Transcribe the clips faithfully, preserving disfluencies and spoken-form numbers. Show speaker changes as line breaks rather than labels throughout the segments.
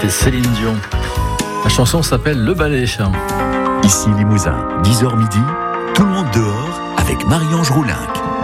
C'était Céline Dion. La chanson s'appelle Le Ballet.
Ici Limousin, dix heures midi, tout le monde dehors avec Marie-Ange Roulinck.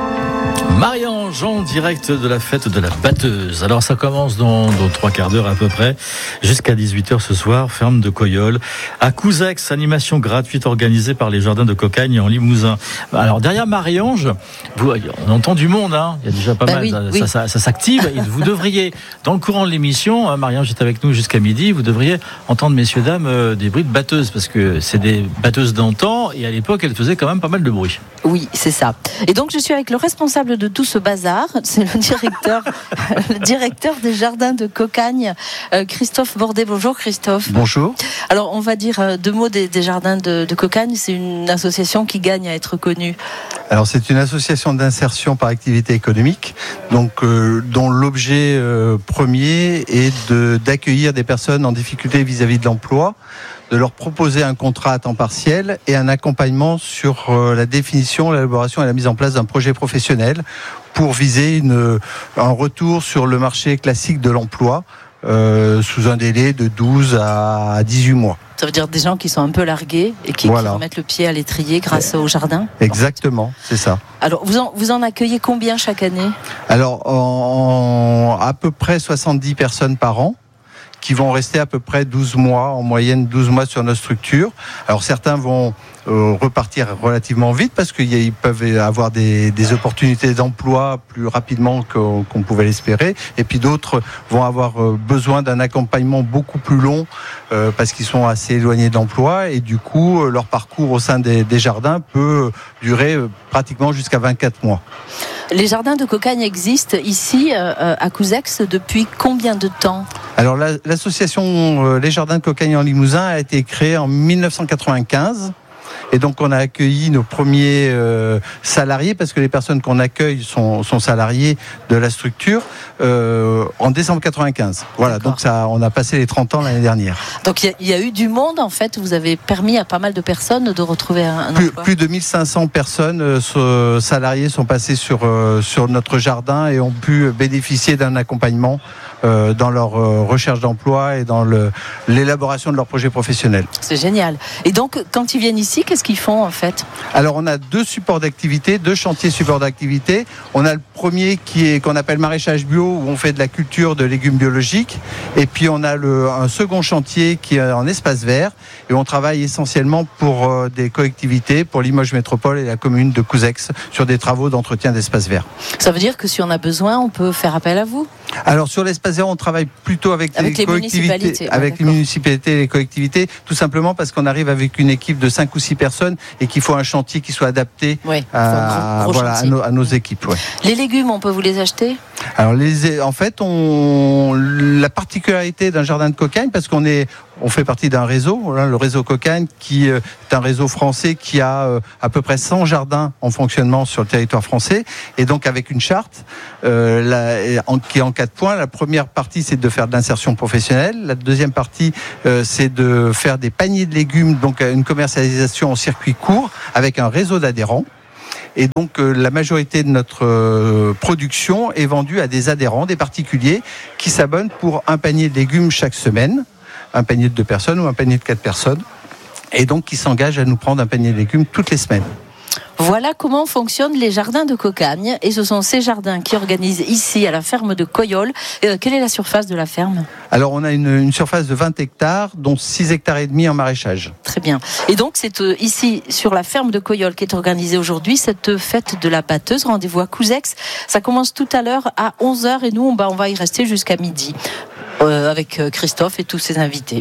Marie-Ange en direct de la fête de la batteuse. Alors ça commence dans, dans trois quarts d'heure à peu près, jusqu'à dix-huit heures ce soir, ferme de Coyol, à Couzex, animation gratuite organisée par les jardins de Cocagne en Limousin. Alors derrière Marie-Ange, vous, on entend du monde, hein. Il y a déjà pas
bah
mal,
oui,
ça,
oui.
Ça, ça, ça s'active. Et vous devriez, dans le courant de l'émission, Marie-Ange est avec nous jusqu'à midi, vous devriez entendre, messieurs, dames, euh, des bruits de batteuses, parce que c'est des batteuses d'antan, et à l'époque, elles faisaient quand même pas mal de bruit.
Oui, c'est ça. Et donc, je suis avec le responsable de tout ce bazar, c'est le directeur, le directeur des jardins de Cocagne, euh, Christophe Bordet. Bonjour Christophe.
Bonjour.
Alors, on va dire euh, deux mots des, des jardins de, de Cocagne. C'est une association qui gagne à être connue.
Alors, c'est une association d'insertion par activité économique, donc euh, dont l'objet euh, premier est de, d'accueillir des personnes en difficulté vis-à-vis de l'emploi, de leur proposer un contrat à temps partiel et un accompagnement sur euh, la définition, l'élaboration et la mise en place d'un projet professionnel pour viser une, un retour sur le marché classique de l'emploi euh, sous un délai de douze à dix-huit mois.
Ça veut dire des gens qui sont un peu largués et qui,
voilà.
qui remettent le pied à l'étrier grâce au jardin.
Exactement, c'est ça.
Alors, vous en, vous en accueillez combien chaque année ?
Alors, en, en, à peu près soixante-dix personnes par an, qui vont rester à peu près douze mois, en moyenne douze mois sur notre structure. Alors certains vont euh, repartir relativement vite parce qu'ils peuvent avoir des, des opportunités d'emploi plus rapidement qu'on, qu'on pouvait l'espérer. Et puis d'autres vont avoir euh, besoin d'un accompagnement beaucoup plus long euh, parce qu'ils sont assez éloignés de l'emploi. Et du coup, euh, leur parcours au sein des, des jardins peut durer euh, pratiquement jusqu'à vingt-quatre mois.
Les jardins de Cocagne existent ici, euh, à Couzex, depuis combien de temps ?
Alors la, l'association euh, Les Jardins de Cocagne en Limousin a été créée en dix-neuf cent quatre-vingt-quinze. Et donc on a accueilli nos premiers euh, salariés, parce que les personnes qu'on accueille sont, sont salariés de la structure, euh, en décembre quatre-vingt-quinze. Voilà,
D'accord.
donc ça, on a passé les trente ans l'année dernière.
Donc il y, y a eu du monde en fait, vous avez permis à pas mal de personnes de retrouver un, un
Plus,
emploi.
plus de mille cinq cents personnes euh, salariés sont passées sur, euh, sur notre jardin et ont pu bénéficier d'un accompagnement euh, dans leur euh, recherche d'emploi et dans le, l'élaboration de leur projet professionnel.
C'est génial. Et donc quand ils viennent ici, qu'est-ce qu'ils font en fait ?
Alors on a deux supports d'activité, deux chantiers supports d'activité. On a le premier qui est qu'on appelle maraîchage bio, où on fait de la culture de légumes biologiques. Et puis on a le, un second chantier qui est en espace vert, et on travaille essentiellement pour euh, des collectivités, pour Limoges Métropole et la commune de Couzex, sur des travaux d'entretien d'espace vert.
Ça veut dire que si on a besoin, on peut faire appel à vous ?
Alors sur l'espace vert, on travaille plutôt avec,
avec
les,
les
collectivités,
municipalités,
avec
ouais,
les municipalités et les collectivités, tout simplement parce qu'on arrive avec une équipe de cinq ou six personnes et qu'il faut un chantier qui soit adapté
ouais,
à,
gros, gros
voilà, à, nos, à nos équipes. Ouais.
Les légumes, on peut vous les acheter ?
Alors les, en fait, on, la particularité d'un jardin de Cocagne, parce qu'on est, on fait partie d'un réseau, le réseau Cocagne, qui est un réseau français qui a à peu près cent jardins en fonctionnement sur le territoire français, et donc avec une charte euh, la, en, qui est en quatre points. La première partie, c'est de faire de l'insertion professionnelle. La deuxième partie, euh, c'est de faire des paniers de légumes, donc une commercialisation en circuit court avec un réseau d'adhérents. Et donc euh, la majorité de notre euh, production est vendue à des adhérents, des particuliers, qui s'abonnent pour un panier de légumes chaque semaine, un panier de deux personnes ou un panier de quatre personnes, et donc qui s'engagent à nous prendre un panier de légumes toutes les semaines.
Voilà comment fonctionnent les jardins de Cocagne, et ce sont ces jardins qui organisent ici à la ferme de Coyol. Euh, quelle est la surface de la ferme ?
Alors on a une, une surface de vingt hectares, dont six hectares et demi en maraîchage.
Très bien. Et donc c'est euh, ici sur la ferme de Coyol qu'est organisée aujourd'hui cette fête de la batteuse. Rendez-vous à Couzex. Ça commence tout à l'heure à onze heures et nous on va, on va y rester jusqu'à midi euh, avec Christophe et tous ses invités.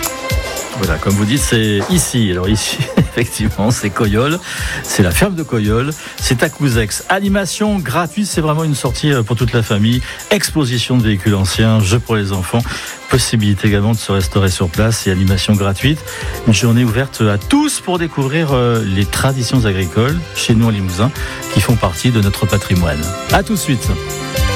Voilà, comme vous dites, c'est ici. Alors ici, effectivement, c'est Coyol. C'est la ferme de Coyol. C'est à Couzex. Animation gratuite, c'est vraiment une sortie pour toute la famille. Exposition de véhicules anciens, jeux pour les enfants. Possibilité également de se restaurer sur place et animation gratuite. Une journée ouverte à tous pour découvrir les traditions agricoles chez nous en Limousin qui font partie de notre patrimoine. À tout de suite.